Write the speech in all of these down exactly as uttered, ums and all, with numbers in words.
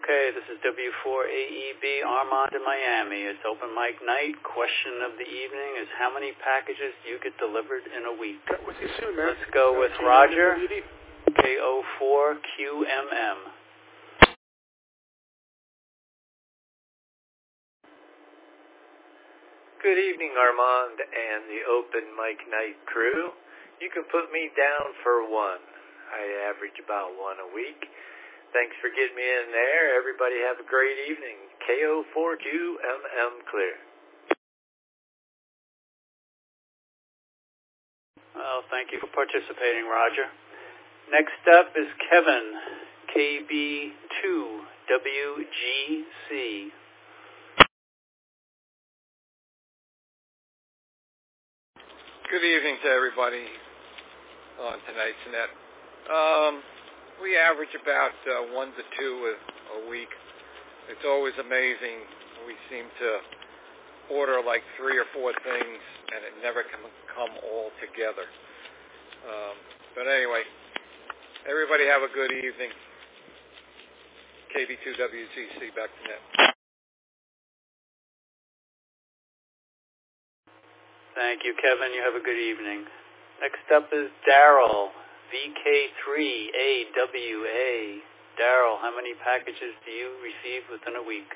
Okay, this is W four A E B, Armand in Miami. It's open mic night. Question of the evening is how many packages do you get delivered in a week? With you soon, man. Let's go with Roger, K O four Q M M. Good evening, Armand and the open mic night crew. You can put me down for one. I average about one a week. Thanks for getting me in there. Everybody have a great evening. K O four Q M M clear. Well, thank you for participating, Roger. Next up is Kevin, K B two W G C. Good evening to everybody on tonight's net. Um, we average about uh, one to two a, a week. It's always amazing. We seem to order like three or four things, and it never can come all together. Um, but anyway, everybody have a good evening. K B two W G C, back to net. Thank you, Kevin. You have a good evening. Next up is Daryl, V K three A W A. Daryl, how many packages do you receive within a week?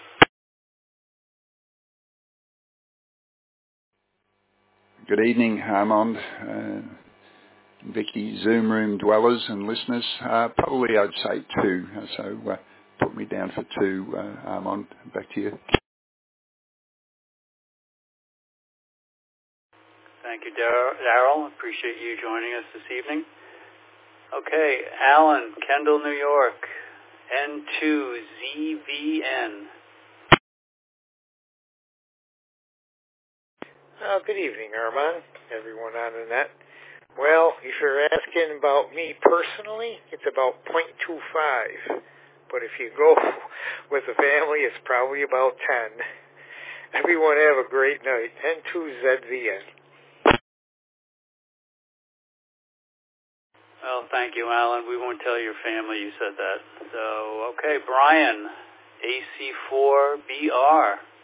Good evening, Armand, uh, Vicky, Zoom room dwellers and listeners. Uh, probably I'd say two, so uh, put me down for two, uh, Armand. Back to you. Thank you, Daryl. Appreciate you joining us this evening. Okay, Alan, Kendall, New York, N two Z V N. Uh, good evening, Armand, everyone on the net. Well, if you're asking about me personally, it's about point two five. But if you go with the family, it's probably about ten. Everyone have a great night. N two Z V N. Well, thank you, Alan. We won't tell your family you said that. So, okay, Brian, A C four B R.